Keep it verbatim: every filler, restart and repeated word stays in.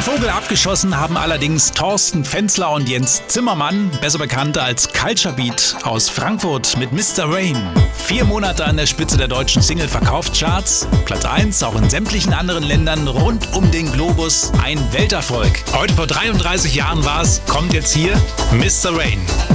Vogel abgeschossen haben allerdings Thorsten Fenzler und Jens Zimmermann, besser bekannt als Culture Beat aus Frankfurt mit Mister Rain. Vier Monate an der Spitze der deutschen Single-Verkaufscharts, Platz eins auch in sämtlichen anderen Ländern rund um den Globus, ein Welterfolg. Heute vor dreiunddreißig Jahren war es, kommt jetzt hier Mister Rain.